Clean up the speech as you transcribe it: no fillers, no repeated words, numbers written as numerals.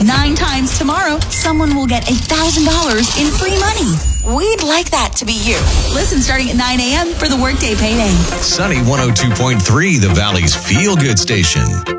9 times tomorrow, someone will get $1,000 in free money. We'd like that to be you. Listen starting at 9 a.m. for the Workday Payday. Sunny 102.3, the Valley's feel-good station.